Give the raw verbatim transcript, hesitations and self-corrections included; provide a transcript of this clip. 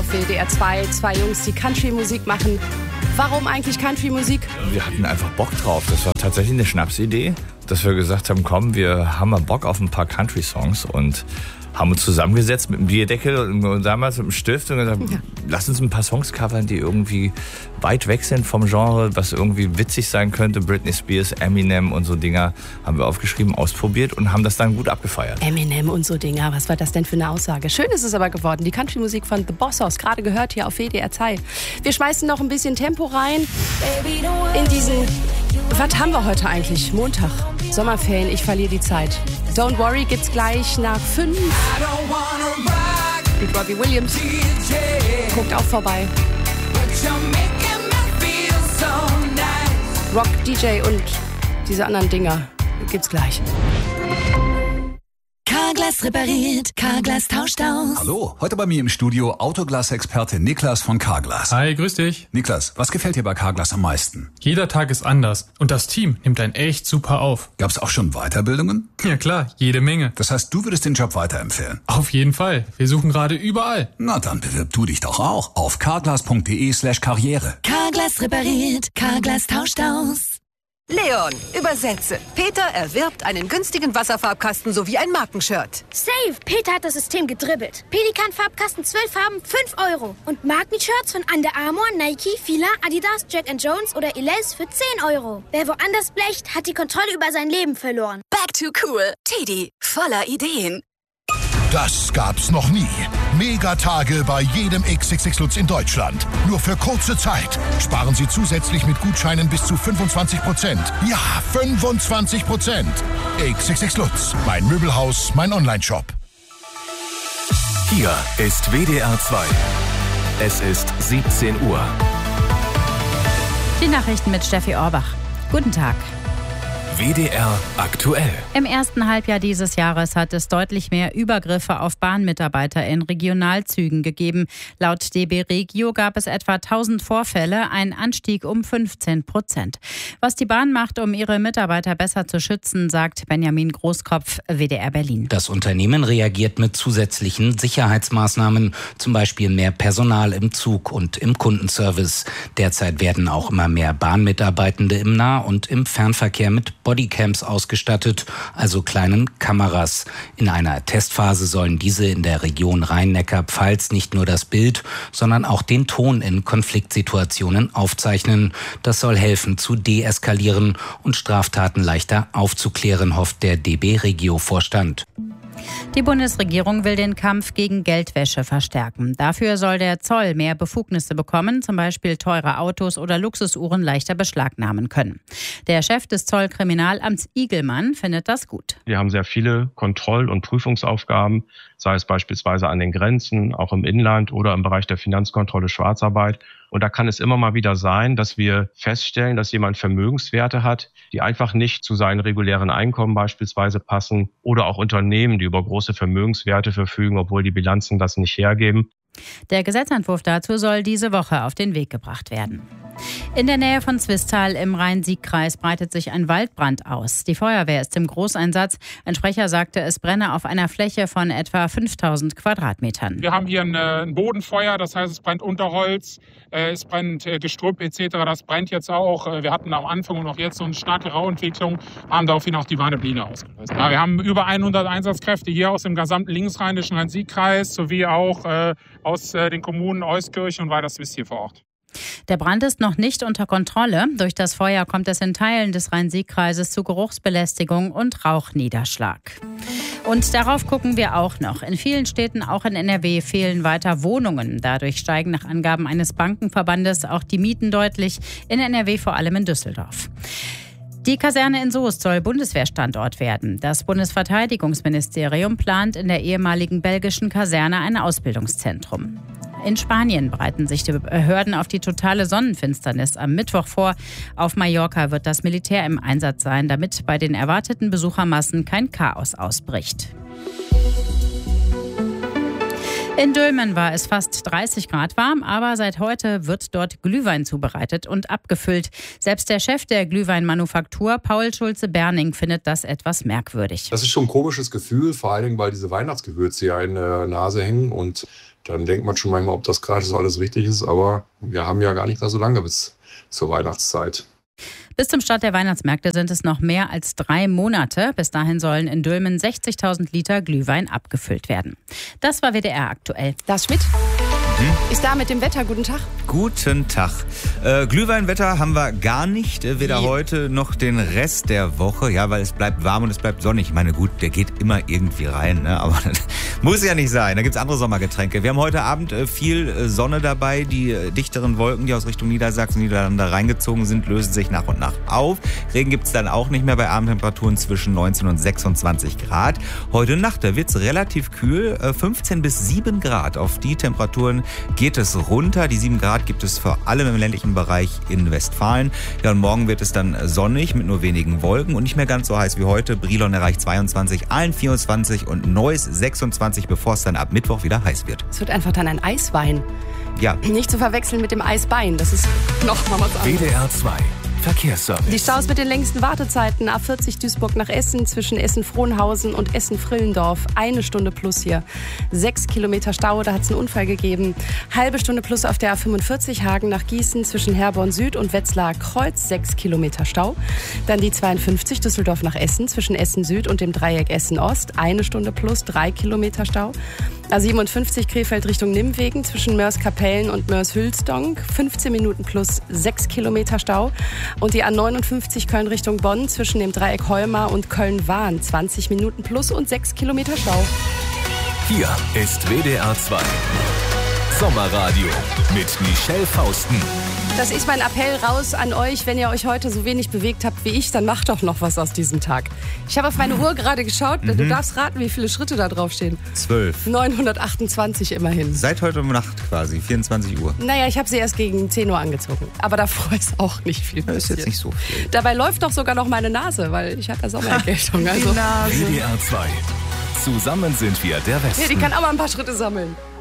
auf W D R zwei. Zwei Jungs, die Country-Musik machen. Warum eigentlich Country-Musik? Wir hatten einfach Bock drauf. Das war tatsächlich eine Schnapsidee, dass wir gesagt haben, komm, wir haben mal Bock auf ein paar Country-Songs und haben uns zusammengesetzt mit einem Bierdeckel und damals mit einem Stift und gesagt, ja. lass uns ein paar Songs covern, die irgendwie weit weg sind vom Genre, was irgendwie witzig sein könnte. Britney Spears, Eminem und so Dinger haben wir aufgeschrieben, ausprobiert und haben das dann gut abgefeiert. Eminem und so Dinger, was war das denn für eine Aussage? Schön ist es aber geworden. Die Country-Musik von The Bossos, gerade gehört hier auf W D R zwei. Wir schmeißen noch ein bisschen Tempo rein in diesen... Was haben wir heute eigentlich? Montag, Sommerferien, ich verliere die Zeit. Don't Worry gibt's gleich nach fünf. Mit Robbie Williams. Guckt auch vorbei. Rock, D J und diese anderen Dinger gibt's gleich. Carglass repariert, Carglass tauscht aus. Hallo, heute bei mir im Studio Autoglas-Experte Niklas von Carglass. Hi, grüß dich. Niklas, was gefällt dir bei Carglass am meisten? Jeder Tag ist anders und das Team nimmt einen echt super auf. Gab's auch schon Weiterbildungen? Ja klar, jede Menge. Das heißt, du würdest den Job weiterempfehlen? Auf jeden Fall. Wir suchen gerade überall. Na dann bewirb du dich doch auch auf carglass.de slash karriere. Carglass repariert, Carglass tauscht aus. Leon, übersetze. Peter erwirbt einen günstigen Wasserfarbkasten sowie ein Markenshirt. Safe! Peter hat das System gedribbelt. Pelikan-Farbkasten, zwölf Farben, fünf Euro. Und Markenshirts von Under Armour, Nike, Fila, Adidas, Jack and Jones oder Elize für zehn Euro. Wer woanders blecht, hat die Kontrolle über sein Leben verloren. Back to cool. Teddy, voller Ideen. Das gab's noch nie. Megatage bei jedem X X X Lutz in Deutschland. Nur für kurze Zeit. Sparen Sie zusätzlich mit Gutscheinen bis zu fünfundzwanzig Prozent. Ja, fünfundzwanzig Prozent. X X X Lutz. Mein Möbelhaus, mein Onlineshop. Hier ist W D R zwei. Es ist siebzehn Uhr. Die Nachrichten mit Steffi Orbach. Guten Tag. W D R aktuell. Im ersten Halbjahr dieses Jahres hat es deutlich mehr Übergriffe auf Bahnmitarbeiter in Regionalzügen gegeben. Laut D B Regio gab es etwa tausend Vorfälle, ein Anstieg um fünfzehn Prozent. Was die Bahn macht, um ihre Mitarbeiter besser zu schützen, sagt Benjamin Großkopf, W D R Berlin. Das Unternehmen reagiert mit zusätzlichen Sicherheitsmaßnahmen, zum Beispiel mehr Personal im Zug und im Kundenservice. Derzeit werden auch immer mehr Bahnmitarbeitende im Nah- und im Fernverkehr mit Bodycams ausgestattet, also kleinen Kameras. In einer Testphase sollen diese in der Region Rhein-Neckar-Pfalz nicht nur das Bild, sondern auch den Ton in Konfliktsituationen aufzeichnen. Das soll helfen zu deeskalieren und Straftaten leichter aufzuklären, hofft der D B Regio-Vorstand. Die Bundesregierung will den Kampf gegen Geldwäsche verstärken. Dafür soll der Zoll mehr Befugnisse bekommen, zum Beispiel teure Autos oder Luxusuhren leichter beschlagnahmen können. Der Chef des Zollkriminalamts Igelmann findet das gut. Wir haben sehr viele Kontroll- und Prüfungsaufgaben, sei es beispielsweise an den Grenzen, auch im Inland oder im Bereich der Finanzkontrolle Schwarzarbeit. Und da kann es immer mal wieder sein, dass wir feststellen, dass jemand Vermögenswerte hat, die einfach nicht zu seinen regulären Einkommen beispielsweise passen, oder auch Unternehmen, die über große Vermögenswerte verfügen, obwohl die Bilanzen das nicht hergeben. Der Gesetzentwurf dazu soll diese Woche auf den Weg gebracht werden. In der Nähe von Zwistal im Rhein-Sieg-Kreis breitet sich ein Waldbrand aus. Die Feuerwehr ist im Großeinsatz. Ein Sprecher sagte, es brenne auf einer Fläche von etwa fünftausend Quadratmetern. Wir haben hier ein Bodenfeuer, das heißt, es brennt Unterholz, es brennt Gestrüpp et cetera. Das brennt jetzt auch. Wir hatten am Anfang und auch jetzt so eine starke Rauentwicklung, haben daraufhin auch die warme Biene ausgelöst. Ja, wir haben über hundert Einsatzkräfte hier aus dem gesamten linksrheinischen Rhein-Sieg-Kreis sowie auch äh, aus äh, den Kommunen Euskirchen und Weiderswist hier vor Ort. Der Brand ist noch nicht unter Kontrolle. Durch das Feuer kommt es in Teilen des Rhein-Sieg-Kreises zu Geruchsbelästigung und Rauchniederschlag. Und darauf gucken wir auch noch. In vielen Städten, auch in N R W, fehlen weiter Wohnungen. Dadurch steigen nach Angaben eines Bankenverbandes auch die Mieten deutlich. In N R W vor allem in Düsseldorf. Die Kaserne in Soest soll Bundeswehrstandort werden. Das Bundesverteidigungsministerium plant in der ehemaligen belgischen Kaserne ein Ausbildungszentrum. In Spanien bereiten sich die Behörden auf die totale Sonnenfinsternis am Mittwoch vor. Auf Mallorca wird das Militär im Einsatz sein, damit bei den erwarteten Besuchermassen kein Chaos ausbricht. In Dülmen war es fast dreißig Grad warm, aber seit heute wird dort Glühwein zubereitet und abgefüllt. Selbst der Chef der Glühweinmanufaktur, Paul Schulze-Berning, findet das etwas merkwürdig. Das ist schon ein komisches Gefühl, vor allen Dingen, weil diese Weihnachtsgewürze ja in der Nase hängen und dann denkt man schon manchmal, ob das gerade so alles richtig ist, aber wir haben ja gar nicht mehr so lange bis zur Weihnachtszeit. Bis zum Start der Weihnachtsmärkte sind es noch mehr als drei Monate. Bis dahin sollen in Dülmen sechzigtausend Liter Glühwein abgefüllt werden. Das war W D R aktuell. Lars Schmidt mhm. ist da mit dem Wetter. Guten Tag. Guten Tag. Äh, Glühweinwetter haben wir gar nicht. Äh, weder nee. heute noch den Rest der Woche. Ja, weil es bleibt warm und es bleibt sonnig. Ich meine, gut, der geht immer irgendwie rein, ne? Aber das muss ja nicht sein. Da gibt's andere Sommergetränke. Wir haben heute Abend äh, viel äh, Sonne dabei. Die äh, dichteren Wolken, die aus Richtung Niedersachsen, Niederlande reingezogen sind, lösen sich nach und nach auf. Regen gibt's dann auch nicht mehr bei Abendtemperaturen zwischen neunzehn und sechsundzwanzig Grad. Heute Nacht, da wird's relativ kühl. Äh, fünfzehn bis sieben Grad. Auf die Temperaturen geht es runter. Die sieben Grad gibt es vor allem im ländlichen Bereich in Westfalen. Ja, und morgen wird es dann sonnig mit nur wenigen Wolken und nicht mehr ganz so heiß wie heute. Brilon erreicht zweiundzwanzig, Aalen vierundzwanzig und Neuss sechsundzwanzig, bevor es dann ab Mittwoch wieder heiß wird. Es wird einfach dann ein Eiswein. Ja. Nicht zu verwechseln mit dem Eisbein. Das ist noch mal was anderes. W D R zwei. Verkehrsservice. Die Staus mit den längsten Wartezeiten. A vierzig Duisburg nach Essen zwischen Essen-Frohnhausen und Essen-Frillendorf. Eine Stunde plus hier. Sechs Kilometer Stau, da hat es einen Unfall gegeben. Halbe Stunde plus auf der A fünfundvierzig Hagen nach Gießen zwischen Herborn Süd und Wetzlar Kreuz. Sechs Kilometer Stau. Dann die zweiundfünfzig Düsseldorf nach Essen zwischen Essen Süd und dem Dreieck Essen Ost. Eine Stunde plus, drei Kilometer Stau. A siebenundfünfzig Krefeld Richtung Nimwegen zwischen Mörs-Kapellen und Mörs-Hülsdonk. fünfzehn Minuten plus, sechs Kilometer Stau. Und die A neunundfünfzig Köln Richtung Bonn zwischen dem Dreieck Heumar und Köln-Wahn. zwanzig Minuten plus und sechs Kilometer Stau. Hier ist W D R zwei. Sommerradio mit Michelle Fausten. Das ist mein Appell raus an euch, wenn ihr euch heute so wenig bewegt habt wie ich, dann macht doch noch was aus diesem Tag. Ich habe auf meine Uhr gerade geschaut, mhm. du darfst raten, wie viele Schritte da drauf stehen. Zwölf. neunhundertachtundzwanzig immerhin. Seit heute um Nacht quasi, vierundzwanzig Uhr. Naja, ich habe sie erst gegen zehn Uhr angezogen. Aber davor ist auch nicht viel passiert. Das ist jetzt nicht so viel. Dabei läuft doch sogar noch meine Nase, weil ich hatte Sommererkältung. Also. W D R zwei. Zusammen sind wir der Westen. Ja, die kann auch mal ein paar Schritte sammeln.